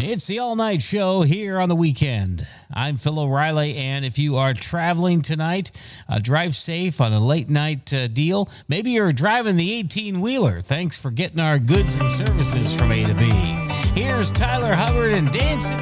It's the all-night show here on the weekend. I'm Phil O'Reilly, and if you are traveling tonight, drive safe on a late-night deal. Maybe you're driving the 18-wheeler. Thanks for getting our goods and services from A to B. Here's Tyler Hubbard and Dancing